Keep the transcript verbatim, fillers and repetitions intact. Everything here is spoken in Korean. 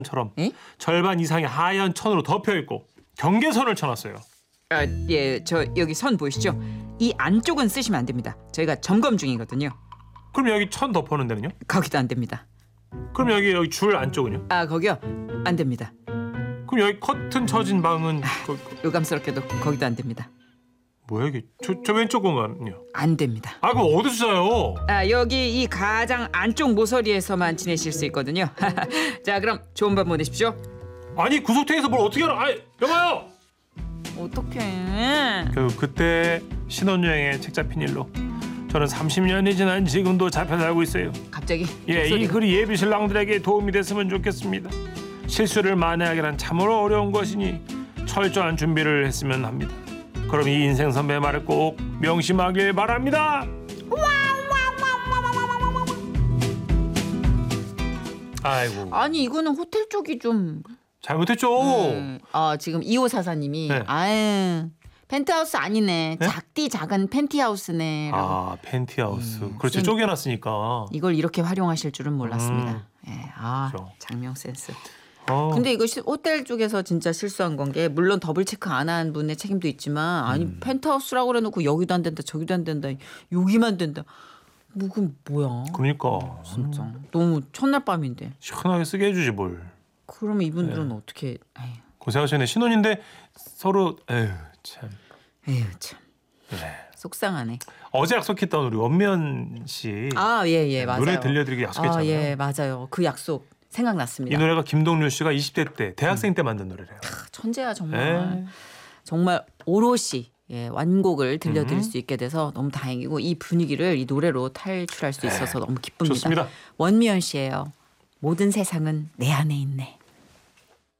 처럼 에? 절반 이상이 하얀 천으로 덮여 있고 경계선을 쳐놨어요. 아, 예, 저 여기 선 보이시죠? 이 안쪽은 쓰시면 안 됩니다. 저희가 점검 중이거든요. 그럼 여기 천 덮어놓은 데는요? 거기도 안 됩니다. 그럼 여기 여기 줄 안쪽은요? 아, 거기요? 안 됩니다. 그럼 여기 커튼 쳐진 방은 거, 요감스럽게도 거기도 안 됩니다. 뭐야 이게? 저, 저 왼쪽 공간은요? 안 됩니다. 아 그럼 어디서 자요? 아, 여기 이 가장 안쪽 모서리에서만 지내실 수 있거든요. 자, 그럼 좋은 밤 보내십시오. 아니 구석탱이에서 뭘 어떻게 알아? 아 여봐요. 어떡해. 그 그때 신혼여행에 책 잡힌 일로 저는 삼십 년이 지난 지금도 잡혀 살고 있어요. 갑자기 예, 이 목소리가. 글이 예비 신랑들에게 도움이 됐으면 좋겠습니다. 실수를 만회하기란 참으로 어려운 것이니 철저한 준비를 했으면 합니다. 그럼 이 인생 선배 말을 꼭 명심하길 바랍니다. 아이고 아니, 이거는 호텔 쪽이 좀 잘못했죠. 음, 아, 지금 이호사사님이 네. 아유, 펜트하우스 아니네. 네? 작디 작은 펜티하우스네. 라고. 아 펜티하우스 음, 그렇지 쌤- 쪼개놨으니까. 이걸 이렇게 활용하실 줄은 몰랐습니다. 음. 예, 아, 그렇죠. 장명 센스. 어. 근데 이거 시- 호텔 쪽에서 진짜 실수한 건 게 물론 더블 체크 안 한 분의 책임도 있지만 아니 음. 펜트하우스라고 그래놓고 여기도 안 된다 저기도 안 된다 여기만 된다. 뭐 그럼 뭐야? 그러니까 진짜 너무 첫날 밤인데. 시원하게 쓰게 해주지 뭘. 그러면 이분들은 네. 어떻게? 에휴, 고생하시네. 신혼인데 서로 에휴 참. 에휴 참 네. 속상하네. 어제 약속했던 우리 원면 씨 아, 예, 예, 맞아요. 노래 들려드리기 약속했잖아요. 아, 예, 맞아요. 그 약속 생각났습니다. 이 노래가 김동률 씨가 이십 대 때 대학생 때 만든 노래래요. 천재야 정말. 네. 정말 오롯이 예, 완곡을 들려드릴 음. 수 있게 돼서 너무 다행이고 이 분위기를 이 노래로 탈출할 수 있어서 너무 기쁩니다. 좋습니다. 원미연 씨예요. 모든 세상은 내 안에 있네.